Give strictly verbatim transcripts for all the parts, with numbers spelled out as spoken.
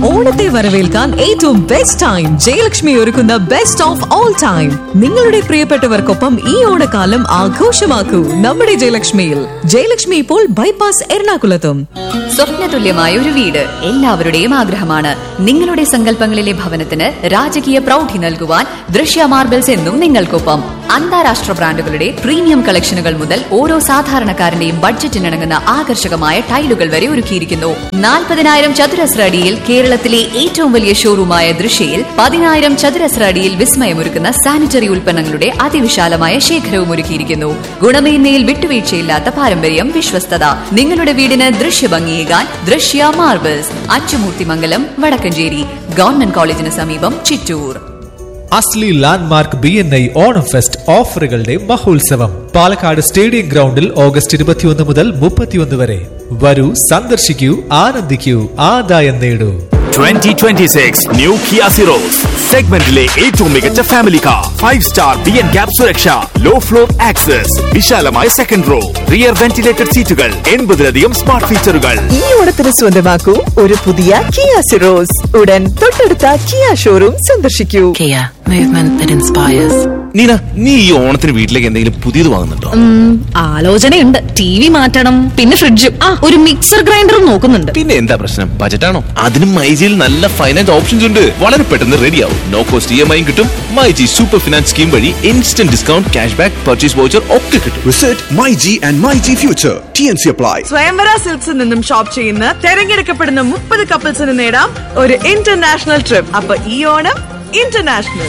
ഓണത്തെ വരവേൽക്കാൻ ഏറ്റവും ബെസ്റ്റ് ടൈം ജയലക്ഷ്മി ഒരുക്കുന്ന ബെസ്റ്റ് ഓഫ് ഓൾ ടൈം. നിങ്ങളുടെ പ്രിയപ്പെട്ടവർക്കൊപ്പം ഈ ഓണക്കാലം ആഘോഷമാക്കൂ നമ്മുടെ ജയലക്ഷ്മിയിൽ. ജയലക്ഷ്മി ഇപ്പോൾ ബൈപ്പാസ് എറണാകുളത്തും. സ്വപ്നതുല്യമായ ഒരു വീട് എല്ലാവരുടെയും ആഗ്രഹമാണ്. നിങ്ങളുടെ സങ്കല്പങ്ങളിലെ ഭവനത്തിന് രാജകീയ പ്രൗഢി നൽകുവാൻ ദൃശ്യ മാർബിൾസ് എന്നും നിങ്ങൾക്കൊപ്പം. അന്താരാഷ്ട്ര ബ്രാൻഡുകളുടെ പ്രീമിയം കളക്ഷനുകൾ മുതൽ ഓരോ സാധാരണക്കാരന്റെയും ബഡ്ജറ്റിനിണങ്ങുന്ന ആകർഷകമായ ടൈലുകൾ വരെ ഒരുക്കിയിരിക്കുന്നു. നാൽപ്പതിനായിരം ചതുരശ്ര അടിയിൽ കേരളത്തിലെ ഏറ്റവും വലിയ ഷോറൂമായ ദൃശ്യയിൽ പതിനായിരം ചതുരശ്ര അടിയിൽ വിസ്മയമൊരുക്കുന്ന സാനിറ്ററി ഉൽപ്പന്നങ്ങളുടെ അതിവിശാലമായ ശേഖരവും ഒരുക്കിയിരിക്കുന്നു. ഗുണമേന്മയിൽ വിട്ടുവീഴ്ചയില്ലാത്ത പാരമ്പര്യം, വിശ്വസ്തത. നിങ്ങളുടെ വീടിന് ദൃശ്യഭംഗിയേകാൻ ദൃശ്യ മാർബിൾസ്, അച്ചുമൂർത്തിമംഗലം, വടക്കഞ്ചേരി. ഗവൺമെന്റ് കോളേജിന് സമീപം, ചിറ്റൂർ. അസ്ലി landmark B N I Onam fest ഓഫറുകളുടെ മഹോത്സവം പാലക്കാട് സ്റ്റേഡിയം ഗ്രൗണ്ടിൽ ഓഗസ്റ്റ് ഇരുപത്തിയൊന്ന് മുതൽ മുപ്പത്തിയൊന്ന് വരെ. വരൂ, സന്ദർശിക്കൂ, ആനന്ദിക്കൂ, ആദായം നേടൂ. twenty twenty-six new Kia Syros സെഗ്മെന്റിലെ ഏറ്റവും മികച്ച family car. Five star B N cap സുരക്ഷ, ലോ ഫ്ലോർ ആക്സസ്, വിശാലമായ സെക്കൻഡ് റോ, റിയർ വെന്റിലേറ്റഡ് സീറ്റുകൾ, എൺപതിലധികം സ്മാർട്ട് ഫീച്ചറുകൾ. ഈ ഓണത്തിന് സ്വന്തമാക്കൂ ഒരു പുതിയ കിയ സിറോസ്. ഉടൻ തൊട്ടടുത്ത കിയ ഷോറൂം സന്ദർശിക്കൂ. Kia, movement that inspires. Neena, നീ ഈ ഓണത്തിന് വീട്ടിലേക്ക് എന്തെങ്കിലും പുതിയത് വാങ്ങുന്നുണ്ടോ? ആലോചനയുണ്ട്. ടി വി മാറ്റണം, പിന്നെ ഫ്രിഡ്ജും, ആ ഒരു മിക്സർ ഗ്രൈൻഡറും നോക്കുന്നുണ്ട്. പിന്നെ എന്താ പ്രശ്നം? ബജറ്റാണോ? അതിനും മൈജിയിൽ നല്ല ഫൈനാൻസ് ഓപ്ഷൻസ് ഉണ്ട്. വളരെ പെട്ടെന്ന് റെഡിയാവും. നോ കോസ്റ്റ് ഇ എം ഐയും കിട്ടും. മൈജി സൂപ്പർ ഫിനാൻസ് സ്കീം വഴി instant discount, cash back, purchase voucher ഒക്കെ കിട്ടും. Visit myG and myG future. T N C apply. സ്വയംവര സിൽക്സിൽ നിന്നും ഷോപ്പ് ചെയ്യുന്ന തെരഞ്ഞെടുക്കപ്പെടുന്ന മുപ്പത് കപ്പിൾസിന് നേടാം ഒരു ഇന്റർനാഷണൽ ട്രിപ്പ്. അപ്പൊ ഈ ഓണം ഇന്റർനാഷണൽ.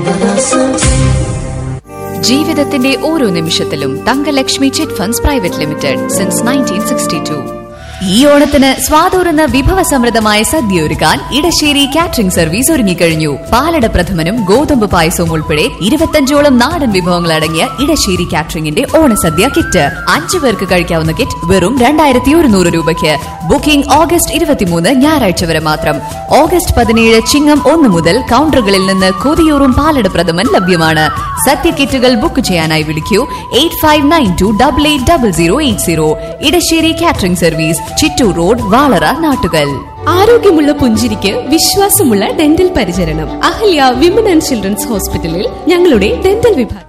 ജീവിതത്തിന്റെ ഓരോ നിമിഷത്തിലും Thankalakshmi chit funds private limited since nineteen sixty to. ഈ ഓണത്തിന് സ്വാതൂറുന്ന വിഭവസമൃദ്ധമായ സദ്യ ഒരുക്കാൻ ഇടശ്ശേരി കാറ്ററിംഗ് സർവീസ് ഒരുങ്ങിക്കഴിഞ്ഞു. പാലട പ്രഥമനും ഗോതമ്പ് പായസവും ഉൾപ്പെടെ ഇരുപത്തഞ്ചോളം നാടൻ വിഭവങ്ങൾ അടങ്ങിയ ഇടശ്ശേരി കാറ്ററിംഗിന്റെ ഓണസദ്യ കിറ്റ്. അഞ്ചു പേർക്ക് കഴിക്കാവുന്ന കിറ്റ് വെറും രണ്ടായിരത്തി ഒരുന്നൂറ് രൂപയ്ക്ക്. ബുക്കിംഗ് ഓഗസ്റ്റ് ഇരുപത്തിമൂന്ന് ഞായറാഴ്ച വരെ മാത്രം. ഓഗസ്റ്റ് പതിനേഴ് ചിങ്ങം ഒന്ന് മുതൽ കൗണ്ടറുകളിൽ നിന്ന് കൊതിയൂറും പാലട പ്രഥമൻ ലഭ്യമാണ്. സദ്യ കിറ്റുകൾ ബുക്ക് ചെയ്യാനായി വിളിക്കൂ eight five nine to double eight double zero eight zero. Edasseri catering service, Chittur road, Valara, Nattukal. ആരോഗ്യമുള്ള പുഞ്ചിരിക്ക് വിശ്വാസമുള്ള ഡെന്റൽ പരിചരണം. അഹല്യ വിമൻ ആൻഡ് ചിൽഡ്രൻസ് ഹോസ്പിറ്റലിൽ ഞങ്ങളുടെ ഡെന്റൽ വിഭാഗം.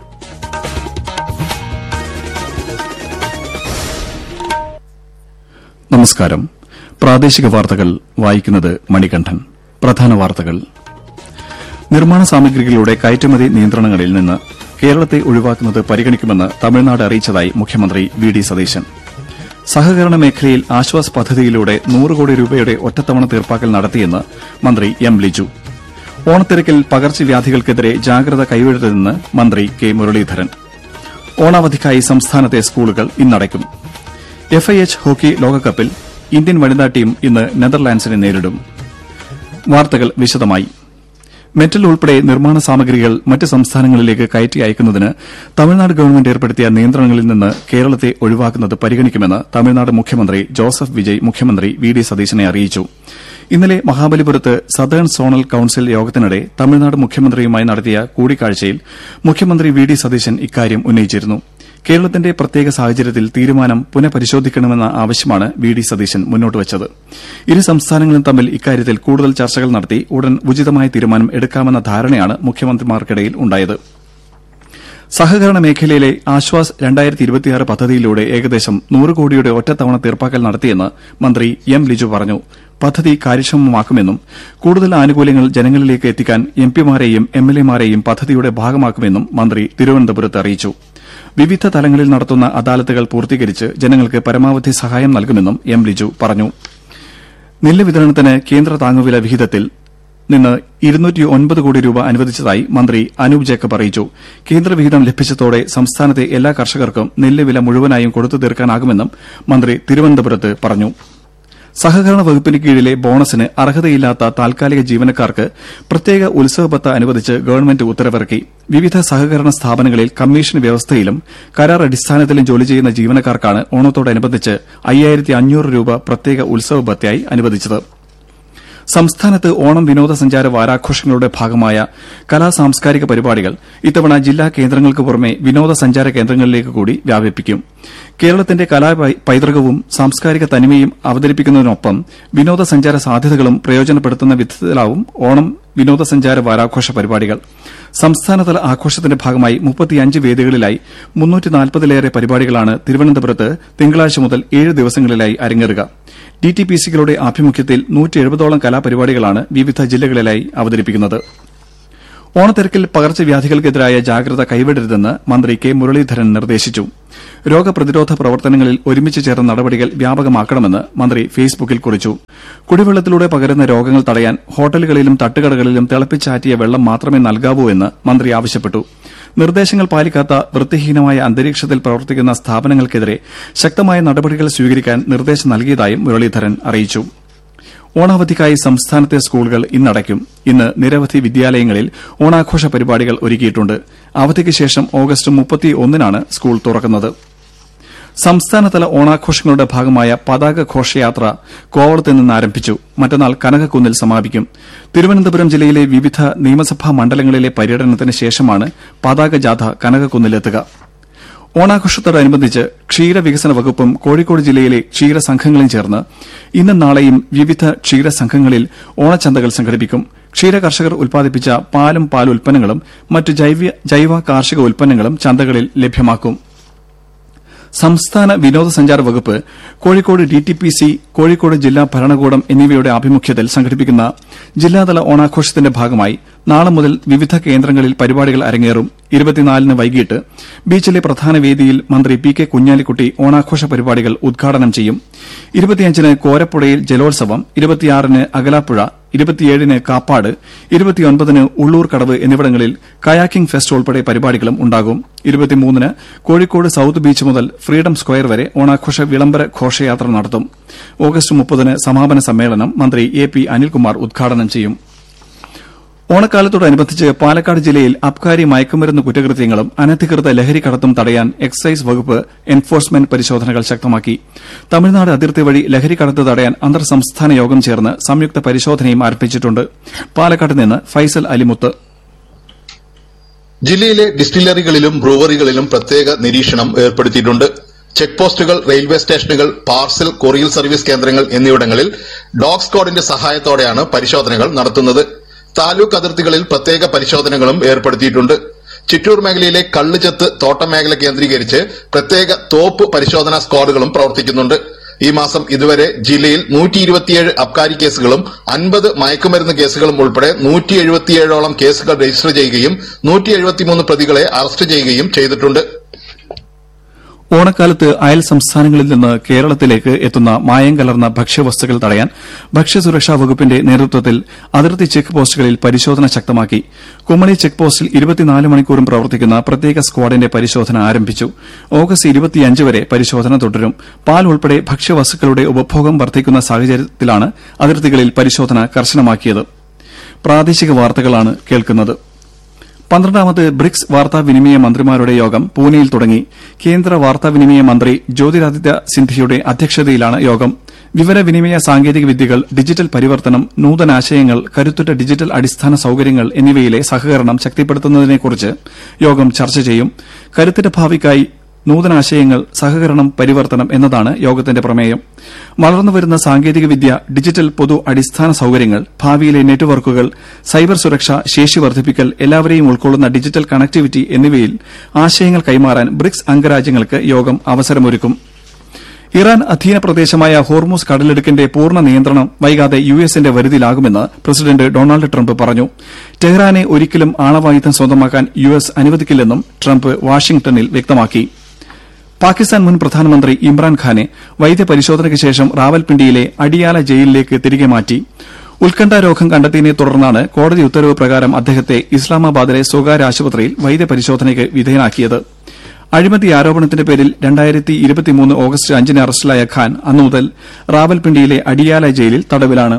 നമസ്കാരം. പ്രാദേശിക വാർത്തകൾ വായിക്കുന്നത് മണികണ്ഠൻ. പ്രധാന വാർത്തകൾ. നിർമ്മാണ സാമഗ്രികളുടെ കയറ്റുമതി നിയന്ത്രണങ്ങളിൽ നിന്ന് കേരളത്തെ ഒഴിവാക്കുന്നത് പരിഗണിക്കുമെന്ന് തമിഴ്നാട് അറിയിച്ചതായി മുഖ്യമന്ത്രി വി ഡി സതീശൻ. സഹകരണ മേഖലയിൽ ആശ്വാസ് പദ്ധതിയിലൂടെ നൂറ് കോടി രൂപയുടെ ഒറ്റത്തവണ തീർപ്പാക്കൽ നടത്തിയെന്ന് മന്ത്രി എം ലിജു. ഓണത്തിരക്കിൽ പകർച്ചവ്യാധികൾക്കെതിരെ ജാഗ്രത കൈവിടരുതെന്ന് മന്ത്രി കെ മുരളീധരൻ. ഓണാവധിക്കായി സംസ്ഥാനത്തെ സ്കൂളുകൾ ഇന്നടയ്ക്കും. എഫ് ഐ എച്ച് ഹോക്കി ലോകകപ്പിൽ ഇന്ത്യൻ വനിതാ ടീം ഇന്ന് നെതർലാൻഡ്സിനെ നേരിടും. വാർത്തകൾ വിശദമായി. മെറ്റൽ ഉൾപ്പെടെ നിർമ്മാണ സാമഗ്രികൾ മറ്റ് സംസ്ഥാനങ്ങളിലേക്ക് കയറ്റി അയക്കുന്നതിന് തമിഴ്നാട് ഗവൺമെന്റ് ഏർപ്പെടുത്തിയ നിയന്ത്രണങ്ങളിൽ നിന്ന് കേരളത്തെ ഒഴിവാക്കുന്നത് പരിഗണിക്കുമെന്ന് തമിഴ്നാട് മുഖ്യമന്ത്രി ജോസഫ് വിജയ് മുഖ്യമന്ത്രി വി ഡി സതീശനെ അറിയിച്ചു. ഇന്നലെ മഹാബലിപുരത്ത് സദേൺ സോണൽ കൌൺസിൽ യോഗത്തിനിടെ തമിഴ്നാട് മുഖ്യമന്ത്രിയുമായി നടത്തിയ കൂടിക്കാഴ്ചയിൽ മുഖ്യമന്ത്രി വി ഡി സതീശൻ ഇക്കാര്യം ഉന്നയിച്ചിരുന്നു. കേരളത്തിന്റെ പ്രത്യേക സാഹചര്യത്തിൽ തീരുമാനം പുനഃപരിശോധിക്കണമെന്ന ആവശ്യമാണ് വി ഡി സതീശൻ മുന്നോട്ടുവച്ചത്. ഇരു സംസ്ഥാനങ്ങളും തമ്മിൽ ഇക്കാര്യത്തിൽ കൂടുതൽ ചർച്ചകൾ നടത്തി ഉടൻ ഉചിതമായ തീരുമാനം എടുക്കാമെന്ന ധാരണയാണ് മുഖ്യമന്ത്രിമാർക്കിടയിൽ ഉണ്ടായത്. സഹകരണ മേഖലയിലെ ആശ്വാസ് രണ്ടായിരത്തി ഇരുപത്തിയാറ് പദ്ധതിയിലൂടെ ഏകദേശം നൂറ് കോടിയുടെ ഒറ്റത്തവണ തീർപ്പാക്കൽ നടത്തിയെന്ന് മന്ത്രി എം ലിജു പറഞ്ഞു. പദ്ധതി കാര്യക്ഷമമാക്കുമെന്നും കൂടുതൽ ആനുകൂല്യങ്ങൾ ജനങ്ങളിലേക്ക് എത്തിക്കാൻ എംപിമാരെയും എംഎൽഎമാരെയും പദ്ധതിയുടെ ഭാഗമാക്കുമെന്നും മന്ത്രി തിരുവനന്തപുരത്ത് അറിയിച്ചു. വിവിധ തലങ്ങളിൽ നടത്തുന്ന അദാലത്തുകൾ പൂർത്തീകരിച്ച് ജനങ്ങൾക്ക് പരമാവധി സഹായം നൽകുമെന്നും എം ലിജു പറഞ്ഞു. നെല്ല് വിതരണത്തിന് കേന്ദ്ര താങ്ങുവില വിഹിതത്തിൽ നിന്ന് ഇരുന്നൂറ്റി ഒൻപത് കോടി രൂപ അനുവദിച്ചതായി മന്ത്രി അനൂപ് ജേക്കബ് അറിയിച്ചു. കേന്ദ്ര വിഹിതം ലഭിച്ചതോടെ സംസ്ഥാനത്തെ എല്ലാ കർഷകർക്കും നെല്ല് വില മുഴുവനായും കൊടുത്തു തീർക്കാനാകുമെന്നും മന്ത്രി തിരുവനന്തപുരത്ത് പറഞ്ഞു. സഹകരണ വകുപ്പിന് കീഴിലെ ബോണസിന് അർഹതയില്ലാത്ത താൽക്കാലിക ജീവനക്കാർക്ക് പ്രത്യേക ഉത്സവബത്ത അനുവദിച്ച് ഗവൺമെന്റ് ഉത്തരവിറക്കി. വിവിധ സഹകരണ സ്ഥാപനങ്ങളിൽ കമ്മീഷൻ വ്യവസ്ഥയിലും കരാർ അടിസ്ഥാനത്തിലും ജോലി ചെയ്യുന്ന ജീവനക്കാർക്കാണ് ഓണത്തോടനുബന്ധിച്ച് അയ്യായിരത്തി അഞ്ഞൂറ് രൂപ പ്രത്യേക ഉത്സവബത്തയായി അനുവദിച്ചത്. സംസ്ഥാനത്ത് ഓണം വിനോദസഞ്ചാര വാരാഘോഷങ്ങളുടെ ഭാഗമായ കലാ സാംസ്കാരിക പരിപാടികൾ ഇത്തവണ ജില്ലാ കേന്ദ്രങ്ങൾക്ക് പുറമെ വിനോദസഞ്ചാര കേന്ദ്രങ്ങളിലേക്ക് കൂടി വ്യാപിപ്പിക്കും. കേരളത്തിന്റെ കലാ പൈതൃകവും സാംസ്കാരിക തനിമയും അവതരിപ്പിക്കുന്നതിനൊപ്പം വിനോദസഞ്ചാര സാധ്യതകളും പ്രയോജനപ്പെടുത്തുന്ന വിധത്തിലാവും ഓണം വിനോദസഞ്ചാര വാരാഘോഷ പരിപാടികൾ. സംസ്ഥാനതല ആഘോഷത്തിന്റെ ഭാഗമായി മുപ്പത്തിയഞ്ച് വേദികളിലായി മുന്നൂറ്റി നാൽപ്പതിലേറെ പരിപാടികളാണ് തിരുവനന്തപുരത്ത് തിങ്കളാഴ്ച മുതൽ ഏഴ് ദിവസങ്ങളിലായി അരങ്ങേറുക. ഡി ടി പി സികളുടെ ആഭിമുഖ്യത്തിൽ നൂറ്റി എഴുപതോളം കലാപരിപാടികളാണ് വിവിധ ജില്ലകളിലായി അവതരിപ്പിക്കുന്നത്. ഓണത്തിരക്കിൽ പകർച്ചവ്യാധികൾക്കെതിരായ ജാഗ്രത കൈവിടരുതെന്ന് മന്ത്രി കെ മുരളീധരൻ നിർദ്ദേശിച്ചു. രോഗപ്രതിരോധ പ്രവർത്തനങ്ങളിൽ ഒരുമിച്ച് ചേർന്ന നടപടികൾ വ്യാപകമാക്കണമെന്ന് മന്ത്രി ഫേസ്ബുക്കിൽ കുറിച്ചു. കുടിവെള്ളത്തിലൂടെ പകരുന്ന രോഗങ്ങൾ തടയാൻ ഹോട്ടലുകളിലും തട്ടുകടകളിലും തിളപ്പിച്ചാറ്റിയ വെള്ളം മാത്രമേ നൽകാവൂ എന്ന് മന്ത്രി ആവശ്യപ്പെട്ടു. നിർദ്ദേശങ്ങൾ പാലിക്കാത്ത വൃത്തിഹീനമായ അന്തരീക്ഷത്തിൽ പ്രവർത്തിക്കുന്ന സ്ഥാപനങ്ങൾക്കെതിരെ ശക്തമായ നടപടികൾ സ്വീകരിക്കാൻ നിർദ്ദേശം നൽകിയതായും മുരളീധരൻ അറിയിച്ചു. ഓണാവധിക്കായി സംസ്ഥാനത്തെ സ്കൂളുകൾ ഇന്നടയ്ക്കും. ഇന്ന് നിരവധി വിദ്യാലയങ്ങളിൽ ഓണാഘോഷ പരിപാടികൾ ഒരുക്കിയിട്ടുണ്ട്. അവധിക്ക് ശേഷം ഓഗസ്റ്റ് മുപ്പത്തിയൊന്നിനാണ് സ്കൂൾ തുറക്കുന്നത്. സംസ്ഥാനതല ഓണാഘോഷങ്ങളുടെ ഭാഗമായ പതാക ഘോഷയാത്ര കോവളത്ത് നിന്ന് ആരംഭിച്ചു. മറ്റന്നാൾ കനകക്കുന്നിൽ സമാപിക്കും. തിരുവനന്തപുരം ജില്ലയിലെ വിവിധ നിയമസഭാ മണ്ഡലങ്ങളിലെ പര്യടനത്തിന് ശേഷമാണ് പതാക ജാഥ കനകക്കുന്നിലെത്തുക. ഓണാഘോഷത്തോടനുബന്ധിച്ച് ക്ഷീരവികസന വകുപ്പും കോഴിക്കോട് ജില്ലയിലെ ക്ഷീരസംഘങ്ങളും ചേർന്ന് ഇന്നും നാളെയും വിവിധ ക്ഷീരസംഘങ്ങളിൽ ഓണച്ചന്തകൾ സംഘടിപ്പിക്കും. ക്ഷീര കർഷകർ ഉൽപ്പാദിപ്പിച്ച പാലും പാലുൽപ്പന്നങ്ങളും മറ്റു ജൈവ കാർഷിക ഉൽപ്പന്നങ്ങളും ചന്തകളിൽ ലഭ്യമാക്കും. സംസ്ഥാന വിനോദസഞ്ചാര വകുപ്പ് Kozhikode D T P C, Kozhikode ജില്ലാ ഭരണകൂടം എന്നിവയുടെ ആഭിമുഖ്യത്തിൽ സംഘടിപ്പിക്കുന്ന ജില്ലാതല ഓണാഘോഷത്തിന്റെ ഭാഗമായി നാളെ മുതൽ വിവിധ കേന്ദ്രങ്ങളിൽ പരിപാടികൾ അരങ്ങേറും. ഇരുപത്തിനാലിന് വൈകിട്ട് ബീച്ചിലെ പ്രധാന വേദിയിൽ മന്ത്രി പി കെ കുഞ്ഞാലിക്കുട്ടി ഓണാഘോഷ പരിപാടികൾ ഉദ്ഘാടനം ചെയ്യും. ഇരുപത്തിയഞ്ചിന് കോരപ്പുഴയിൽ ജലോത്സവം, ഇരുപത്തിയാറിന് അകലാപ്പുഴ, ഇരുപത്തിയേഴിന് കാപ്പാട്, ഇരുപത്തിയൊൻപതിന് ഉള്ളൂർ കടവ് എന്നിവിടങ്ങളിൽ കയാക്കിംഗ് ഫെസ്റ്റ് ഉൾപ്പെടെ പരിപാടികളും ഉണ്ടാകും. ഇരുപത്തിമൂന്നിന് കോഴിക്കോട് സൌത്ത് ബീച്ച് മുതൽ ഫ്രീഡം സ്ക്വയർ വരെ ഓണാഘോഷ വിളംബര ഘോഷയാത്ര നടത്തും. ഓഗസ്റ്റ് മുപ്പതിന് സമാപന സമ്മേളനം മന്ത്രി എ പി അനിൽകുമാർ ഉദ്ഘാടനം ചെയ്യും. ഓണക്കാലത്തോടനുബന്ധിച്ച് പാലക്കാട് ജില്ലയിൽ അബ്കാരി മയക്കുമരുന്ന് കുറ്റകൃത്യങ്ങളും അനധികൃത ലഹരി കടത്തും തടയാൻ എക്സൈസ് വകുപ്പ് എൻഫോഴ്സ്മെന്റ് പരിശോധനകൾ ശക്തമാക്കി. തമിഴ്നാട് അതിർത്തി വഴി ലഹരി കടത്ത് തടയാൻ അന്തർ സംസ്ഥാന യോഗം ചേർന്ന് സംയുക്ത പരിശോധനയും ആരംഭിച്ചിട്ടുണ്ട്. പാലക്കാട് നിന്ന് ഫൈസൽ അലിമുത്ത്. ജില്ലയിലെ ഡിസ്റ്റിലറികളിലും ബ്രൂവറികളിലും പ്രത്യേക നിരീക്ഷണം ഏർപ്പെടുത്തിയിട്ടുണ്ട്. ചെക്ക് പോസ്റ്റുകൾ, റെയിൽവേ സ്റ്റേഷനുകൾ, പാർസൽ കൊറിയർ സർവീസ് കേന്ദ്രങ്ങൾ എന്നിവിടങ്ങളിൽ ഡോഗ് സ്ക്വാഡിന്റെ സഹായത്തോടെയാണ് പരിശോധനകൾ നടത്തുന്നത്. താലൂക്ക് അതിർത്തികളിൽ പ്രത്യേക പരിശോധനകളും ഏർപ്പെടുത്തിയിട്ടുണ്ട്. ചിറ്റൂർ മേഖലയിലെ കള്ളുചെത്ത് തോട്ടം മേഖല കേന്ദ്രീകരിച്ച് പ്രത്യേക തോപ്പ് പരിശോധനാ സ്ക്വാഡുകളും പ്രവർത്തിക്കുന്നുണ്ട്. ഈ മാസം ഇതുവരെ ജില്ലയിൽ നൂറ്റി ഇരുപത്തിയേഴ് അബ്കാരി കേസുകളും അൻപത് മയക്കുമരുന്ന് കേസുകളും ഉൾപ്പെടെ നൂറ്റി എഴുപത്തിയേഴോളം കേസുകൾ രജിസ്റ്റർ ചെയ്യുകയും നൂറ്റി എഴുപത്തിമൂന്ന് പ്രതികളെ അറസ്റ്റ് ചെയ്യുകയും ചെയ്തിട്ടുണ്ട്. ഓണക്കാലത്ത് അയൽ സംസ്ഥാനങ്ങളിൽ നിന്ന് കേരളത്തിലേക്ക് എത്തുന്ന മായം കലർന്ന ഭക്ഷ്യവസ്തുക്കൾ തടയാൻ ഭക്ഷ്യസുരക്ഷാ വകുപ്പിന്റെ നേതൃത്വത്തിൽ അതിർത്തി ചെക്ക് പോസ്റ്റുകളിൽ പരിശോധന ശക്തമാക്കി. കുമളി ചെക്ക് പോസ്റ്റിൽ ഇരുപത്തിനാല് മണിക്കൂറും പ്രവർത്തിക്കുന്ന പ്രത്യേക സ്ക്വാഡിന്റെ പരിശോധന ആരംഭിച്ചു. ഓഗസ്റ്റ് ഇരുപത്തിയഞ്ച് വരെ പരിശോധന തുടരും. പാൽ ഉൾപ്പെടെ ഭക്ഷ്യവസ്തുക്കളുടെ ഉപഭോഗം വർദ്ധിക്കുന്ന സാഹചര്യത്തിലാണ് അതിർത്തികളിൽ പരിശോധന കർശനമാക്കിയത്. പ്രാദേശിക വാർത്തകളാണ് കേൾക്കുന്നത്. പന്ത്രണ്ടാമത് ബ്രിക്സ് വാർത്താവിനിമയ മന്ത്രിമാരുടെ യോഗം പൂനെയിൽ തുടങ്ങി. കേന്ദ്ര വാർത്താവിനിമയ മന്ത്രി ജ്യോതിരാദിത്യ സിന്ധ്യയുടെ അധ്യക്ഷതയിലാണ് യോഗം. വിവരവിനിമയ സാങ്കേതിക വിദ്യകൾ, ഡിജിറ്റൽ പരിവർത്തനം, നൂതനാശയങ്ങൾ, കരുത്തുറ്റ ഡിജിറ്റൽ അടിസ്ഥാന സൌകര്യങ്ങൾ എന്നിവയിലെ സഹകരണം ശക്തിപ്പെടുത്തുന്നതിനെക്കുറിച്ച് യോഗം ചർച്ച ചെയ്യും. കരുത്തുറ്റ ഭാവിക്കായി നൂതനാശയങ്ങൾ, സഹകരണം, പരിവർത്തനം എന്നതാണ് യോഗത്തിന്റെ പ്രമേയം. വളർന്നുവരുന്ന സാങ്കേതികവിദ്യ, ഡിജിറ്റൽ പൊതു അടിസ്ഥാന സൌകര്യങ്ങൾ, ഭാവിയിലെ നെറ്റ്വർക്കുകൾ, സൈബർ സുരക്ഷ, ശേഷി വർദ്ധിപ്പിക്കൽ, എല്ലാവരെയും ഉൾക്കൊള്ളുന്ന ഡിജിറ്റൽ കണക്ടിവിറ്റി എന്നിവയിൽ ആശയങ്ങൾ കൈമാറാൻ ബ്രിക്സ് അംഗരാജ്യങ്ങൾക്ക് യോഗം അവസരമൊരുക്കും. ഇറാൻ അധീന പ്രദേശമായ ഹോർമൂസ് കടലിടുക്കിന്റെ പൂർണ്ണ നിയന്ത്രണം വൈകാതെ യു എസിന്റെ വരുതിയിലാകുമെന്ന് പ്രസിഡന്റ് ഡൊണാൾഡ് ട്രംപ് പറഞ്ഞു. ടെഹ്റാനെ ഒരിക്കലും ആണവായുധം സ്വന്തമാക്കാൻ യു എസ് അനുവദിക്കില്ലെന്നും ട്രംപ് വാഷിംഗ്ടണിൽ വ്യക്തമാക്കി. പാകിസ്ഥാൻ മുൻ പ്രധാനമന്ത്രി ഇമ്രാൻഖാനെ വൈദ്യപരിശോധനയ്ക്ക് ശേഷം റാവൽപിണ്ടിയിലെ അഡിയാല ജയിലിലേക്ക് തിരികെ മാറ്റി. ഉത്കണ്ഠാരോഗം കണ്ടെത്തിയതിനെ തുടർന്നാണ് കോടതി ഉത്തരവ് പ്രകാരം അദ്ദേഹത്തെ ഇസ്ലാമാബാദിലെ സ്വകാര്യ ആശുപത്രിയിൽ വൈദ്യപരിശോധനയ്ക്ക് വിധേയനാക്കിയത്. അഴിമതി ആരോപണത്തിന്റെ പേരിൽ രണ്ടായിരത്തി ഇരുപത്തിമൂന്ന് ഓഗസ്റ്റ് അഞ്ചിന് അറസ്റ്റിലായ ഖാൻ അന്നു മുതൽ റാവൽപിണ്ടിയിലെ അഡിയാല ജയിലിൽ തടവിലാണ്.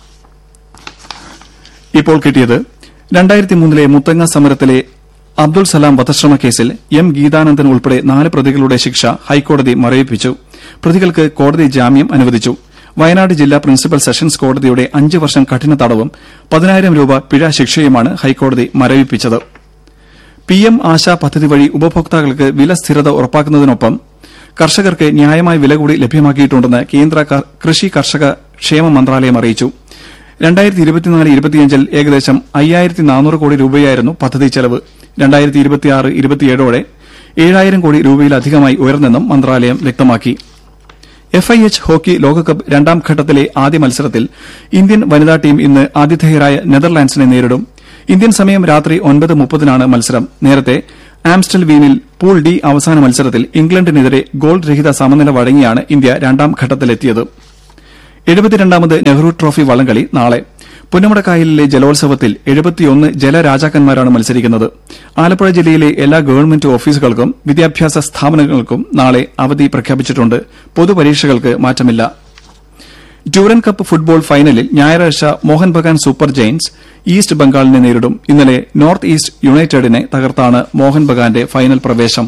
ഇപ്പോൾ കിട്ടിയത് രണ്ടായിരത്തി മൂന്നിലെ മുത്തങ്ങ സമരത്തിലെ അബ്ദുൾ സലാം വധശ്രമ കേസിൽ എം ഗീതാനന്ദൻ ഉൾപ്പെടെ നാല് പ്രതികളുടെ ശിക്ഷ ഹൈക്കോടതി മരവിപ്പിച്ചു. പ്രതികൾക്ക് കോടതി ജാമ്യം അനുവദിച്ചു. വയനാട് ജില്ലാ പ്രിൻസിപ്പൽ സെഷൻസ് കോടതിയുടെ അഞ്ച് വർഷം കഠിന തടവും പതിനായിരം രൂപ പിഴ ശിക്ഷയുമാണ് ഹൈക്കോടതി മരവിപ്പിച്ചത്. പിഎം ആശാ പദ്ധതി വഴി ഉപഭോക്താക്കൾക്ക് വില സ്ഥിരത ഉറപ്പാക്കുന്നതിനൊപ്പം കർഷകർക്ക് ന്യായമായ വില കൂടി ലഭ്യമാക്കിയിട്ടുണ്ടെന്ന് കേന്ദ്ര കൃഷി കർഷക ക്ഷേമ മന്ത്രാലയം അറിയിച്ചു. രണ്ടായിരത്തി ഇരുപത്തിനാല് ഇരുപത്തിയഞ്ചിൽ ഏകദേശം അയ്യായിരത്തി നാനൂറ് കോടി രൂപയായിരുന്നു പദ്ധതി ചെലവ്. രണ്ടായിരത്തി ഇരുപത്തിയാറ് ഇരുപത്തിയേഴോടെ ഏഴായിരം കോടി രൂപയിലധികമായി ഉയർന്നെന്നും മന്ത്രാലയം വ്യക്തമാക്കി. എഫ് ഐ എച്ച് ഹോക്കി ലോകകപ്പ് രണ്ടാം ഘട്ടത്തിലെ ആദ്യ മത്സരത്തിൽ ഇന്ത്യൻ വനിതാ ടീം ഇന്ന് ആതിഥേയരായ നെതർലാൻഡ്സിനെ നേരിടും. ഇന്ത്യൻ സമയം രാത്രി ഒൻപത് മുപ്പതിനാണ് മത്സരം. നേരത്തെ ആംസ്റ്റൽ വീനിൽ പൂൾ ഡി അവസാന മത്സരത്തിൽ ഇംഗ്ലണ്ടിനെതിരെ ഗോൾ രഹിത സമനില വഴങ്ങിയാണ് ഇന്ത്യ രണ്ടാം ഘട്ടത്തിലെത്തിയത്. എഴുപത്തിരണ്ടാമത് നെഹ്റു ട്രോഫി വള്ളംകളി നാളെ. പുന്നമടക്കായലിലെ ജലോത്സവത്തിൽ എഴുപത്തിയൊന്ന് ജലരാജാക്കന്മാരാണ് മത്സരിക്കുന്നത്. ആലപ്പുഴ ജില്ലയിലെ എല്ലാ ഗവൺമെന്റ് ഓഫീസുകൾക്കും വിദ്യാഭ്യാസ സ്ഥാപനങ്ങൾക്കും നാളെ അവധി പ്രഖ്യാപിച്ചിട്ടുണ്ട്. പൊതുപരീക്ഷകൾക്ക് മാറ്റമില്ല. ഡ്യൂറൻ കപ്പ് ഫുട്ബോൾ ഫൈനലിൽ ഞായറാഴ്ച Mohan Bagan super Giants east ബംഗാളിനെ നേരിടും. ഇന്നലെ നോർത്ത് ഈസ്റ്റ് യുണൈറ്റഡിനെ തകർത്താണ് മോഹൻ ബഗാന്റെ ഫൈനൽ പ്രവേശം.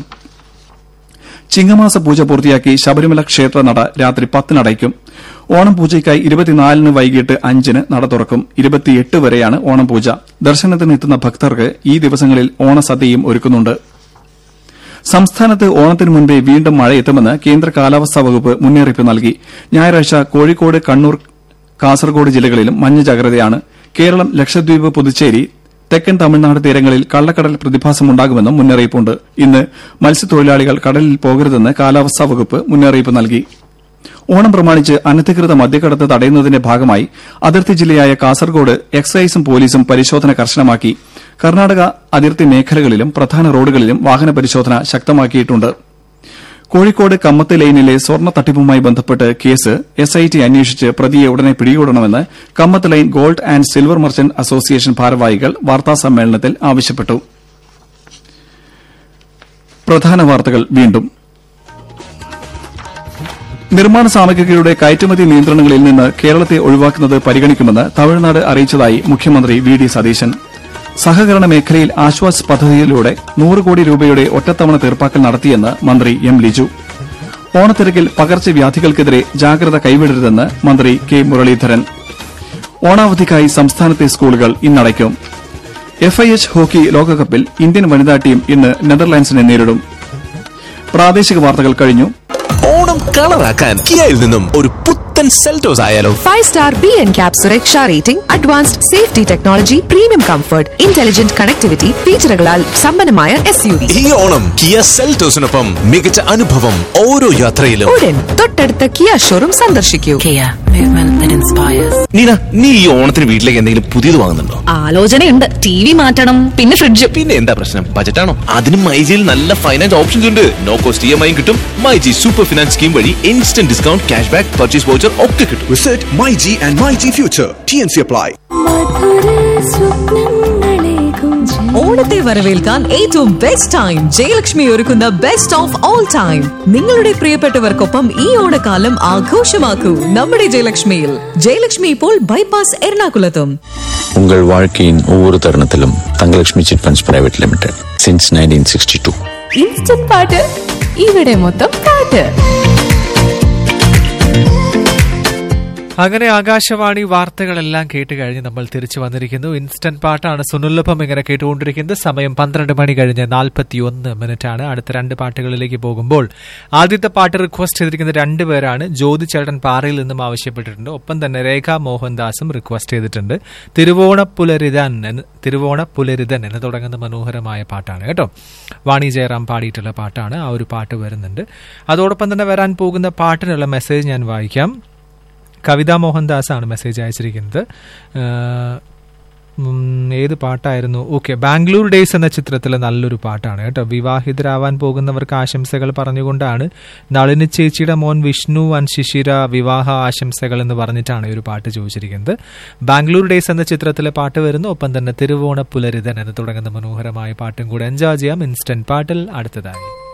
ചിങ്ങമാസ പൂജ പൂർത്തിയാക്കി ശബരിമല ക്ഷേത്ര നട രാത്രി പത്തിനടയ്ക്കും. ഓണം പൂജയ്ക്കായി ഇരുപത്തിനാലിന് വൈകിട്ട് അഞ്ചിന് നട തുറക്കും. ഇരുപത്തിയെട്ട് വരെയാണ് ഓണം പൂജ. ദർശനത്തിനെത്തുന്ന ഭക്തർക്ക് ഈ ദിവസങ്ങളിൽ ഓണസദ്യയും ഒരുക്കുന്നുണ്ട്. സംസ്ഥാനത്ത് ഓണത്തിനു മുൻപേ വീണ്ടും മഴയെത്തുമെന്ന് കേന്ദ്ര കാലാവസ്ഥാ വകുപ്പ് മുന്നറിയിപ്പ് നൽകി. ഞായറാഴ്ച കോഴിക്കോട്, കണ്ണൂർ, കാസർഗോഡ് ജില്ലകളിലും മഞ്ഞ ജാഗ്രതയാണ്. കേരളം, ലക്ഷദ്വീപ്, പുതുച്ചേരി, തെക്കൻ തമിഴ്നാട് തീരങ്ങളിൽ കള്ളക്കടൽ പ്രതിഭാസമുണ്ടാകുമെന്നും മുന്നറിയിപ്പുണ്ട്. ഇന്ന് മത്സ്യത്തൊഴിലാളികൾ കടലിൽ പോകരുതെന്ന് കാലാവസ്ഥാ വകുപ്പ് മുന്നറിയിപ്പ് നൽകി. ഓണം പ്രമാണിച്ച് അനധികൃത മദ്യക്കടത്ത് തടയുന്നതിന്റെ ഭാഗമായി അതിർത്തി ജില്ലയായ കാസർഗോഡ് എക്സൈസും പോലീസും പരിശോധന കർശനമാക്കി. കർണാടക അതിർത്തി മേഖലകളിലും പ്രധാന റോഡുകളിലും വാഹന പരിശോധന ശക്തമാക്കിയിട്ടുണ്ട്. കോഴിക്കോട് കമ്മത്ത് ലൈനിലെ സ്വർണ്ണ തട്ടിപ്പുമായി ബന്ധപ്പെട്ട് കേസ് എസ്ഐടി അന്വേഷിച്ച് പ്രതിയെ ഉടനെ പിടികൂടണമെന്ന് Kamath line gold and silver merchant association ഭാരവാഹികൾ വാർത്താസമ്മേളനത്തിൽ ആവശ്യപ്പെട്ടു. പ്രധാന വാർത്തകൾ വീണ്ടും. നിർമ്മാണ സാമഗ്രികളുടെ കയറ്റുമതി നിയന്ത്രണങ്ങളിൽ നിന്ന് കേരളത്തെ ഒഴിവാക്കുന്നത് പരിഗണിക്കുമെന്ന് തമിഴ്നാട് അറിയിച്ചതായി മുഖ്യമന്ത്രി വി ഡി സതീശൻ. സഹകരണ മേഖലയിൽ ആശ്വാസ് പദ്ധതിയിലൂടെ നൂറ് കോടി രൂപയുടെ ഒറ്റത്തവണ തീർപ്പാക്കൽ നടത്തിയെന്ന് മന്ത്രി എം ലിജു. ഓണത്തിരക്കിൽ പകർച്ചവ്യാധികൾക്കെതിരെ ജാഗ്രത കൈവിടരുതെന്ന് മന്ത്രി കെ മുരളീധരൻ. ഓണാവധിക്കായി സംസ്ഥാനത്തെ സ്കൂളുകൾ ഇന്നടയ്ക്കും. എഫ് ഐ എച്ച് ഹോക്കി ലോകകപ്പിൽ ഇന്ത്യൻ വനിതാ ടീം ഇന്ന് നെതർലാൻഡ്സിനെ നേരിടും. പ്രാദേശിക വാർത്തകൾ കഴിഞ്ഞു. ഓണം കളറാക്കാൻ കിയയിൽ നിന്നും ഒരു പുത്തൻ സെൽറ്റോസ് ആയാലോ? Five star B N cap സുരക്ഷാ rating, advanced safety technology, premium comfort, intelligent connectivity ഫീച്ചറുകളാൽ സമ്പന്നമായ എസ് യു വി. ഈ ഓണം കിയ സെൽറ്റോസിനൊപ്പം മികച്ച അനുഭവം ഓരോ യാത്രയിലും. ഉടൻ തൊട്ടടുത്ത കിയ ഷോറൂം സന്ദർശിക്കൂ. നീന, നീ ഈ ഓണത്തിന് വീട്ടിലേക്ക് എന്തെങ്കിലും പുതിയത് വാങ്ങുന്നുണ്ടോ? ആലോചനയുണ്ട്. ടി വി മാറ്റണം, പിന്നെ ഫ്രിഡ്ജ്. പിന്നെ എന്താ പ്രശ്നം? ബജറ്റാണോ? അതിനും മൈജിയിൽ നല്ല ഫൈനാൻസ് ഓപ്ഷൻസ് ഉണ്ട്. No cost E M I കിട്ടും. മൈജി സൂപ്പർ ഫിനാൻസ് സ്കീം വഴി instant discount, cash back, purchase voucher ഒക്കെ കിട്ടും. Visit MyG and MyG Future. T N C apply. ഓണത്തെ വരവേൽക്കാൻ ഏറ്റവും ബെസ്റ്റ് ടൈം ജയലക്ഷ്മി ഒരുക്കുന്ന ബെസ്റ്റ് ഓഫ് ഓൾ ടൈം. നിങ്ങളുടെ പ്രിയപ്പെട്ടവർക്കൊപ്പം ഈ ഓണക്കാലം ആഘോഷമാക്കൂ നമ്മുടെ ജയലക്ഷ്മിയിൽ. ജയലക്ഷ്മി ഇപ്പോൾ ബൈപ്പാസ് എറണാകുളത്തും. உங்கள் வாழ்க்கையின் ஒவ்வொரு தருணத்திலும் Thangalakshmi chit funds private limited since nineteen sixty to. Instant പാട്ട്, ഇവിടെ മൊത്തം പാട്ട്. അങ്ങനെ ആകാശവാണി വാർത്തകളെല്ലാം കേട്ട് കഴിഞ്ഞ് നമ്മൾ തിരിച്ചു വന്നിരിക്കുന്നു. ഇൻസ്റ്റന്റ് പാട്ടാണ് സുനുല്ലഭം ഇങ്ങനെ കേട്ടുകൊണ്ടിരിക്കുന്നത്. സമയം പന്ത്രണ്ട് മണി കഴിഞ്ഞ് നാൽപ്പത്തി ഒന്ന് മിനിറ്റ് ആണ്. അടുത്ത രണ്ട് പാട്ടുകളിലേക്ക് പോകുമ്പോൾ ആദ്യത്തെ പാട്ട് റിക്വസ്റ്റ് ചെയ്തിരിക്കുന്ന രണ്ടുപേരാണ്. ജ്യോതി ചേട്ടൻ പാറയിൽ നിന്നും ആവശ്യപ്പെട്ടിട്ടുണ്ട്. ഒപ്പം തന്നെ രേഖ മോഹൻദാസും റിക്വസ്റ്റ് ചെയ്തിട്ടുണ്ട്. തിരുവോണപ്പുലരിതൻ തിരുവോണപ്പുലരിതൻ എന്ന് തുടങ്ങുന്ന മനോഹരമായ പാട്ടാണ് കേട്ടോ. വാണി ജയറാം പാടിയിട്ടുള്ള പാട്ടാണ്. ആ ഒരു പാട്ട് വരുന്നുണ്ട്. അതോടൊപ്പം തന്നെ വരാൻ പോകുന്ന പാട്ടിനുള്ള മെസ്സേജ് ഞാൻ വായിക്കാം. കവിത മോഹൻദാസ് ആണ് മെസ്സേജ് അയച്ചിരിക്കുന്നത്. ഏത് പാട്ടായിരുന്നു? ഓക്കെ, ബാംഗ്ലൂർ ഡേയ്സ് എന്ന ചിത്രത്തിലെ നല്ലൊരു പാട്ടാണ് കേട്ടോ. വിവാഹിതരാവാൻ പോകുന്നവർക്ക് ആശംസകൾ പറഞ്ഞുകൊണ്ടാണ് നളിനി ചേച്ചിയുടെ മോൻ വിഷ്ണു ആൻഡ് ശിശിര വിവാഹ ആശംസകൾ എന്ന് പറഞ്ഞിട്ടാണ് ഈ ഒരു പാട്ട് ചോദിച്ചിരിക്കുന്നത്. ബാംഗ്ലൂർ ഡേയ്സ് എന്ന ചിത്രത്തിലെ പാട്ട് വരുന്നു. ഒപ്പം തന്നെ തിരുവോണപ്പുലരിതൻ എന്ന് തുടങ്ങുന്ന മനോഹരമായ പാട്ടും കൂടെ എൻജോയ് ചെയ്യാം ഇൻസ്റ്റന്റ് പാട്ടിൽ അടുത്തതായി.